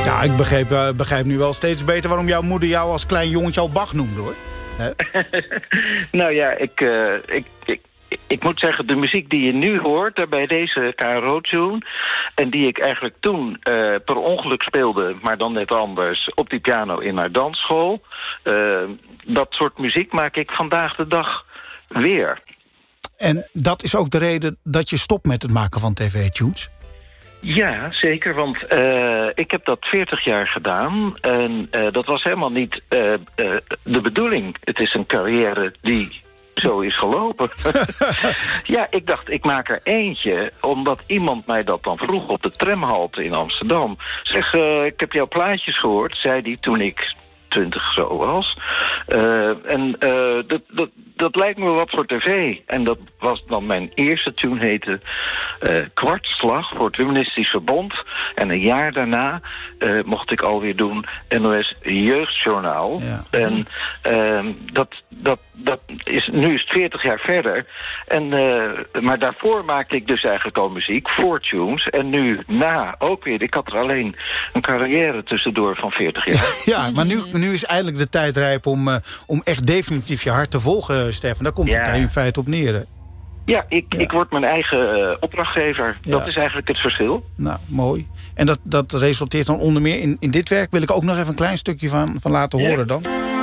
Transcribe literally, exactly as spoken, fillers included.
Ja, ik begrijp, uh, begrijp nu wel steeds beter waarom jouw moeder jou als klein jongetje al Bach noemde, hoor. Nou ja, ik, uh, ik, ik, ik moet zeggen, de muziek die je nu hoort bij deze K R O-tune... en die ik eigenlijk toen uh, per ongeluk speelde, maar dan net anders... op die piano in haar dansschool... Uh, dat soort muziek maak ik vandaag de dag weer. En dat is ook de reden dat je stopt met het maken van tv-tunes? Ja, zeker, want uh, ik heb dat veertig jaar gedaan... en uh, dat was helemaal niet uh, uh, de bedoeling. Het is een carrière die zo is gelopen. Ja, ik dacht, ik maak er eentje... omdat iemand mij dat dan vroeg op de tramhalte in Amsterdam. Zeg, uh, ik heb jouw plaatjes gehoord, zei die toen ik twintig zo was. Uh, en uh, dat, dat, dat lijkt me wat voor tv. En dat was dan mijn eerste tune, heette uh, Kwartslag voor het Humanistisch Verbond. En een jaar daarna uh, mocht ik alweer doen N O S Jeugdjournaal. Ja. En uh, dat, dat, dat is, nu is het veertig jaar verder. En, uh, maar daarvoor maakte ik dus eigenlijk al muziek voor tunes. En nu na ook weer. Ik had er alleen een carrière tussendoor van veertig jaar. Ja, maar nu, nu is eindelijk de tijd rijp om, uh, om echt definitief je hart te volgen, Stefan. Daar komt ja. het in feite op neer. Hè? Ja, ik, ja, ik word mijn eigen uh, opdrachtgever. Ja. Dat is eigenlijk het verschil. Nou, mooi. En dat, dat resulteert dan onder meer in, in dit werk. Wil ik ook nog even een klein stukje van, van laten horen dan.